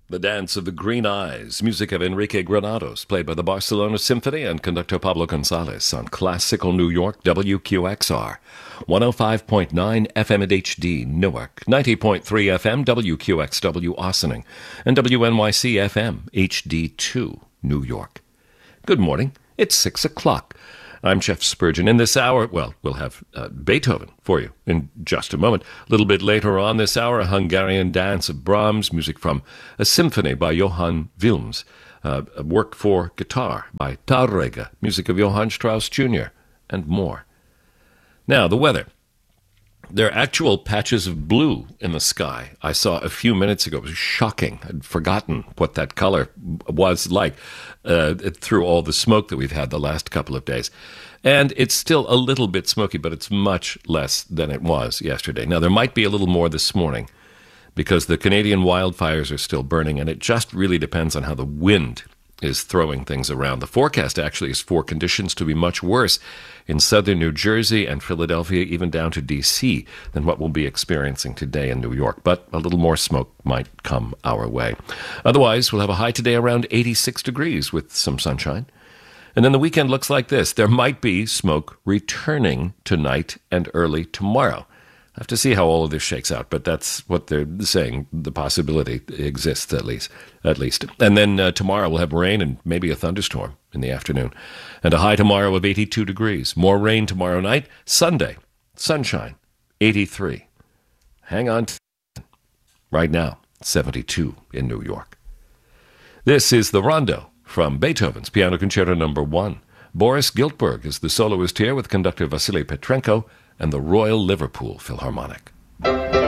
The Dance of the Green Eyes, music of Enrique Granados, played by the Barcelona Symphony and conductor Pablo Gonzalez on Classical New York WQXR, 105.9 FM at HD Newark, 90.3 FM WQXW Ossining, and WNYC FM HD2 New York. Good morning. It's 6 o'clock. I'm Jeff Spurgeon. In this hour, we'll have Beethoven for you in just a moment. A little bit later on this hour, a Hungarian dance of Brahms, music from a symphony by Johann Wilms, a work for guitar by Taureger, music of Johann Strauss Jr., and more. Now, the weather. There are actual patches of blue in the sky. I saw a few minutes ago. It was shocking. I'd forgotten what that color was like through all the smoke that we've had the last couple of days. And it's still a little bit smoky, but it's much less than it was yesterday. Now, there might be a little more this morning because the Canadian wildfires are still burning, and it just really depends on how the wind is throwing things around. The forecast actually is for conditions to be much worse in southern New Jersey and Philadelphia, even down to D.C., than what we'll be experiencing today in New York. But a little more smoke might come our way. Otherwise, we'll have a high today around 86 degrees with some sunshine. And then the weekend looks like this. There might be smoke returning tonight and early tomorrow. I have to see how all of this shakes out, but that's what they're saying. The possibility exists, at least. And then tomorrow we'll have rain and maybe a thunderstorm in the afternoon. And a high tomorrow of 82 degrees. More rain tomorrow night. Sunday, sunshine, 83. Hang on. Right now, 72 in New York. This is the Rondo from Beethoven's Piano Concerto No. 1. Boris Giltburg is the soloist here with conductor Vasily Petrenko and the Royal Liverpool Philharmonic.